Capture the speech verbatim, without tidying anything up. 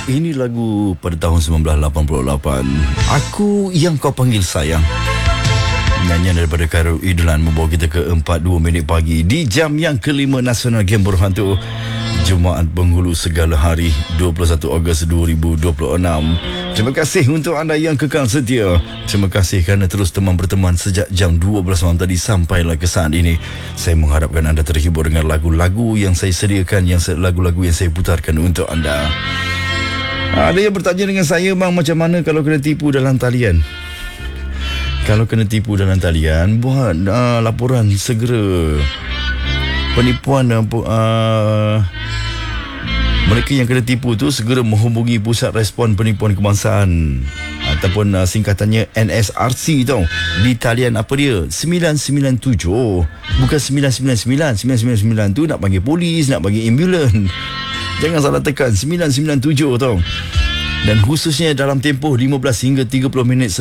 Ini lagu pada tahun sembilan belas lapan puluh lapan. Aku yang kau panggil sayang. Nyanyian daripada Khairul Idlan membawa kita ke empat puluh dua minit pagi di jam yang kelima Nasional Game Berhantu Jumaat Penghulu Segala Hari dua puluh satu Ogos dua ribu dua puluh enam. Terima kasih untuk anda yang kekal setia. Terima kasih kerana terus teman berteman sejak jam dua belas malam tadi sampailah ke saat ini. Saya mengharapkan anda terhibur dengan lagu-lagu yang saya sediakan, yang lagu-lagu yang saya putarkan untuk anda. Ada yang bertanya dengan saya, bang, macam mana kalau kena tipu dalam talian? Kalau kena tipu dalam talian, buat uh, laporan segera. Penipuan uh, uh, mereka yang kena tipu tu segera menghubungi Pusat Respon Penipuan Kebangsaan ataupun uh, singkatannya N S R C tau. Di talian apa dia? sembilan sembilan tujuh. Bukan sembilan sembilan sembilan. sembilan sembilan sembilan tu nak panggil polis, nak panggil ambulan. Jangan salah tekan, sembilan sembilan tujuh tau. Dan khususnya dalam tempoh lima belas hingga tiga puluh minit